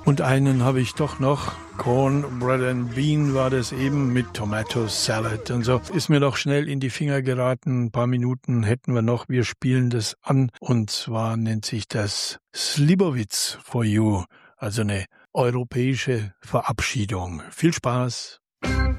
Und einen habe ich doch noch. Corn, Bread and Bean war das eben mit Tomato Salad. Und so ist mir doch schnell in die Finger geraten. Ein paar Minuten hätten wir noch. Wir spielen das an. Und zwar nennt sich das Slivovitz for You. Also eine europäische Verabschiedung. Viel Spaß!